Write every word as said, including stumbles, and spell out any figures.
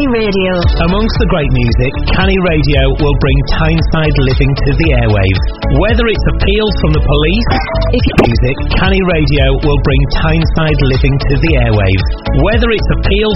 Radio. Amongst the great music, Canny Radio will bring Tyneside living to the airwaves. Whether it's appeals from the police, if music, Canny Radio will bring Tyneside living to the airwaves. Whether it's appeals